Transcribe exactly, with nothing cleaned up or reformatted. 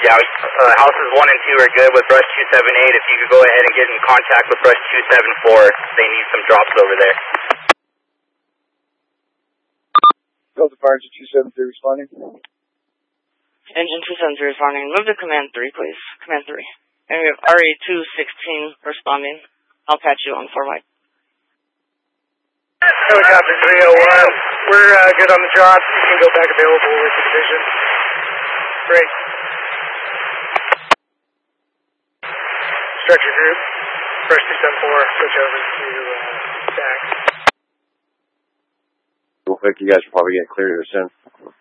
Yeah, uh, houses one and two are good with brush two seven eight. If you could go ahead and get in contact with brush two seven four, they need some drops over there. Delta Fire two seven three responding. Engine two seven three responding. Move to Command three, please. Command three. And we have R A two sixteen responding. I'll patch you on four wide. Helicopter three oh one. We're uh, good on the drops. You can go back available with the division. Great. Structure group. Brush two seven four. Switch over to uh, stack. Real quick, you guys will probably get clear here soon.